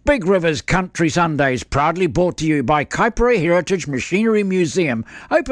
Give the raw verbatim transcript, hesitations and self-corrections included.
Big Rivers Country Sundays, proudly brought to you by Kaipara Heritage Machinery Museum. Open